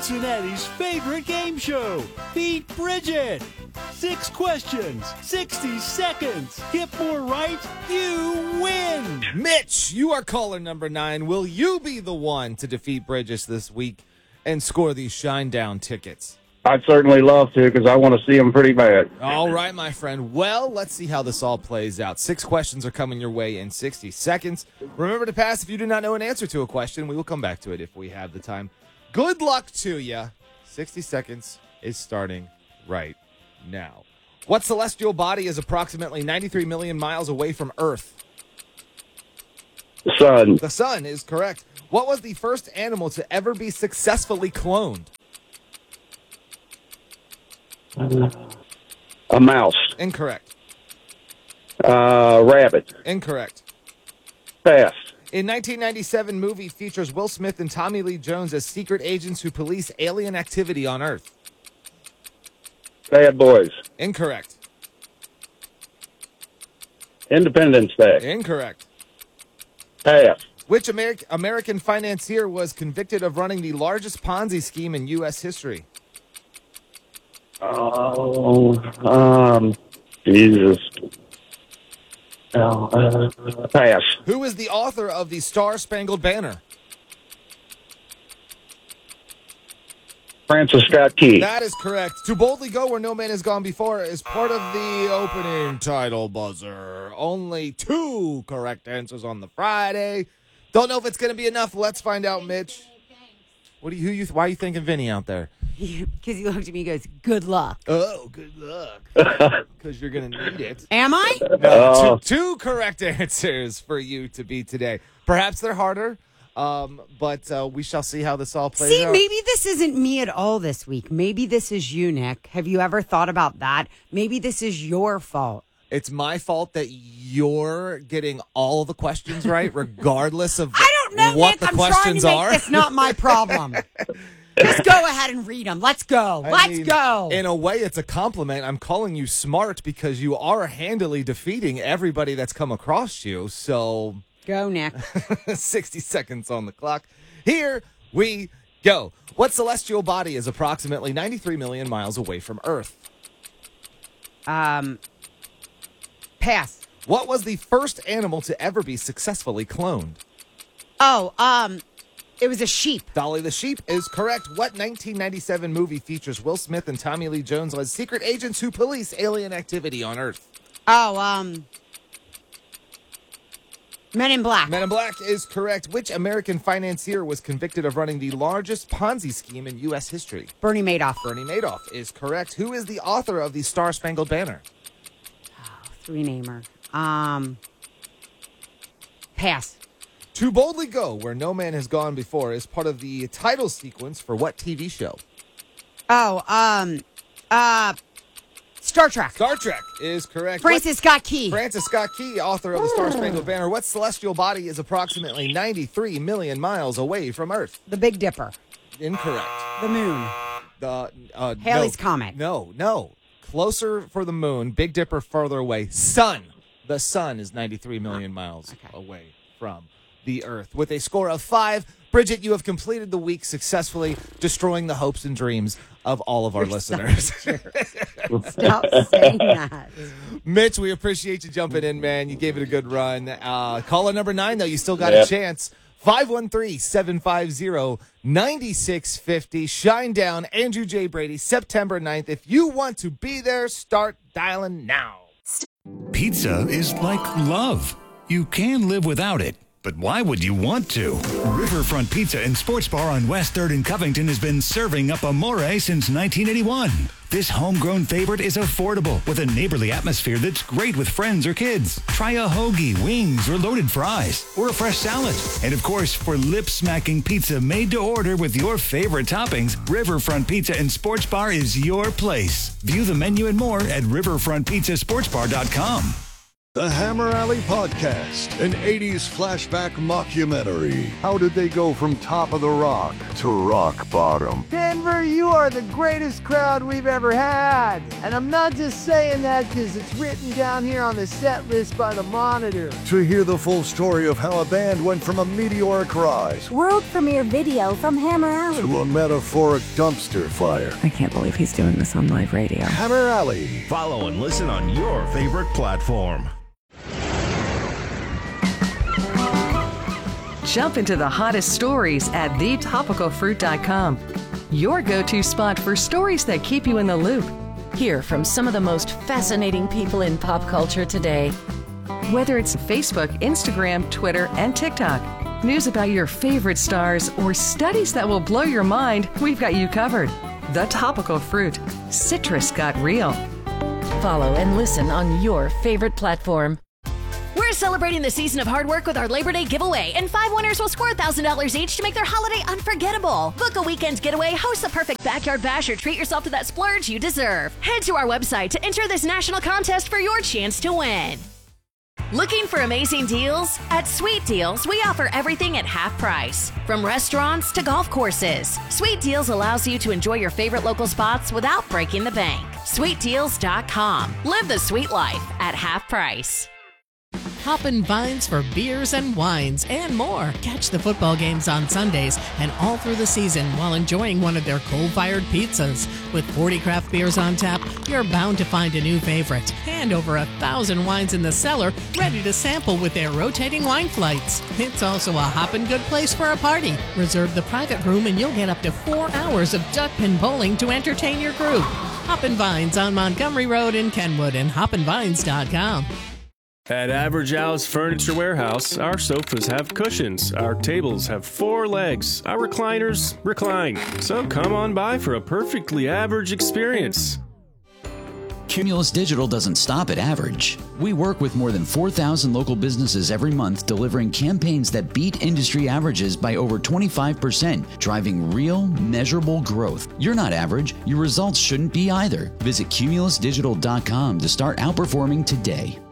Cincinnati's favorite game show, Beat Bridget. 6 questions, 60 seconds. Get more right, you win. Mitch, you are caller number 9. Will you be the one to defeat Bridges this week and score these Shinedown tickets? I'd certainly love to because I want to see them pretty bad. All right, my friend. Well, let's see how this all plays out. 6 questions are coming your way in 60 seconds. Remember to pass if you do not know an answer to a question. We will come back to it if we have the time. Good luck to you. 60 seconds is starting right now. What celestial body is approximately 93 million miles away from Earth? The sun. The sun is correct. What was the first animal to ever be successfully cloned? A mouse. Incorrect. Rabbit. Incorrect. Pass. In 1997, movie features Will Smith and Tommy Lee Jones as secret agents who police alien activity on Earth. Bad Boys. Incorrect. Independence Day. Incorrect. Pass. Which American financier was convicted of running the largest Ponzi scheme in U.S. history? Jesus. Pass. Who is the author of the Star-Spangled Banner? Francis Scott Key. That is correct. To Boldly Go Where No Man Has Gone Before is part of the opening title buzzer. Only 2 correct answers on the Friday. Don't know if it's going to be enough. Let's find out, Mitch. Why are you thinking Vinny out there? Because he looked at me and goes, good luck. Oh, good luck. Because you're going to need it. Am I? No, two correct answers for you to beat today. Perhaps they're harder, but we shall see how this all plays out. See, maybe this isn't me at all this week. Maybe this is you, Nick. Have you ever thought about that? Maybe this is your fault. It's my fault that you're getting all the questions right, regardless of I don't know, what Nick. the I'm questions trying to make are. this not my problem. Just go ahead and read them. Let's go. Let's go. In a way, it's a compliment. I'm calling you smart because you are handily defeating everybody that's come across you. So go, Nick. 60 seconds on the clock. Here we go. What celestial body is approximately 93 million miles away from Earth? Pass. What was the first animal to ever be successfully cloned? It was a sheep. Dolly the sheep is correct. What 1997 movie features Will Smith and Tommy Lee Jones as secret agents who police alien activity on Earth? Men in Black. Men in Black is correct. Which American financier was convicted of running the largest Ponzi scheme in U.S. history? Bernie Madoff. Bernie Madoff is correct. Who is the author of the Star-Spangled Banner? Three-namer. Pass. To Boldly Go Where No Man Has Gone Before is part of the title sequence for what TV show? Star Trek. Star Trek is correct. Francis Scott Key. Francis Scott Key, author of the Star-Spangled Banner. What celestial body is approximately 93 million miles away from Earth? The Big Dipper. Incorrect. The moon. Halley's Comet. No. Closer for the moon. Big Dipper further away. Sun. The sun is 93 million miles away from the Earth. With a score of 5, Bridget, you have completed the week successfully, destroying the hopes and dreams of all of our listeners. Stop saying that. Mitch, we appreciate you jumping in, man. You gave it a good run. Caller number 9, though, you still got a chance. 513-750-9650. Shinedown, Andrew J. Brady, September 9th. If you want to be there, start dialing now. Pizza is like love. You can live without it. But why would you want to? Riverfront Pizza and Sports Bar on West 3rd in Covington has been serving up Amore since 1981. This homegrown favorite is affordable with a neighborly atmosphere that's great with friends or kids. Try a hoagie, wings, or loaded fries, or a fresh salad. And of course, for lip-smacking pizza made to order with your favorite toppings, Riverfront Pizza and Sports Bar is your place. View the menu and more at riverfrontpizzasportsbar.com. The Hammer Alley Podcast, an 80s flashback mockumentary. How did they go from top of the rock to rock bottom? Denver, you are the greatest crowd we've ever had. And I'm not just saying that because it's written down here on the set list by the Monitor. To hear the full story of how a band went from a meteoric rise world premiere video from Hammer Alley to a metaphoric dumpster fire. I can't believe he's doing this on live radio. Hammer Alley. Follow and listen on your favorite platform. Jump into the hottest stories at thetopicalfruit.com. Your go-to spot for stories that keep you in the loop. Hear from some of the most fascinating people in pop culture today. Whether it's Facebook, Instagram, Twitter, and TikTok, news about your favorite stars, or studies that will blow your mind, we've got you covered. The Topical Fruit. Citrus got real. Follow and listen on your favorite platform. We're celebrating the season of hard work with our Labor Day giveaway, and 5 winners will score $1,000 each to make their holiday unforgettable. Book a weekend getaway, host the perfect backyard bash, or treat yourself to that splurge you deserve. Head to our website to enter this national contest for your chance to win. Looking for amazing deals? At Sweet Deals, we offer everything at half price. From restaurants to golf courses, Sweet Deals allows you to enjoy your favorite local spots without breaking the bank. SweetDeals.com. Live the sweet life at half price. Hoppin' Vines for beers and wines and more. Catch the football games on Sundays and all through the season while enjoying one of their coal-fired pizzas. With 40 craft beers on tap, you're bound to find a new favorite. And over 1,000 wines in the cellar, ready to sample with their rotating wine flights. It's also a hoppin' good place for a party. Reserve the private room and you'll get up to 4 hours of duck pin bowling to entertain your group. Hoppin' Vines on Montgomery Road in Kenwood and hoppinvines.com. At Average Al's Furniture Warehouse, our sofas have cushions, our tables have 4 legs, our recliners recline. So come on by for a perfectly average experience. Cumulus Digital doesn't stop at average. We work with more than 4,000 local businesses every month, delivering campaigns that beat industry averages by over 25%, driving real, measurable growth. You're not average. Your results shouldn't be either. Visit cumulusdigital.com to start outperforming today.